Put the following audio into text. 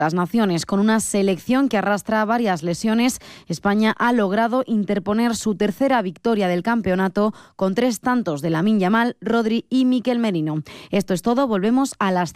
las Naciones. Con una selección que arrastra varias lesiones, España ha logrado interponer su tercera victoria del campeonato con 3 tantos de Lamine Yamal, Rodri y Mikel Merino. Esto es todo, volvemos a las